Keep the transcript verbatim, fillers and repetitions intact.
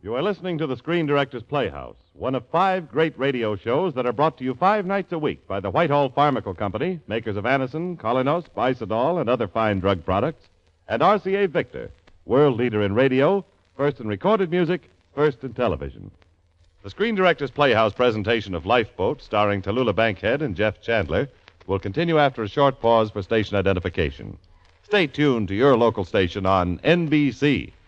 You are listening to the Screen Director's Playhouse, one of five great radio shows that are brought to you five nights a week by the Whitehall Pharmacal Company, makers of Anacin, Colinos, Bisodol, and other fine drug products, and R C A Victor, world leader in radio, first in recorded music, first in television. The Screen Director's Playhouse presentation of Lifeboat, starring Tallulah Bankhead and Jeff Chandler, will continue after a short pause for station identification. Stay tuned to your local station on N B C.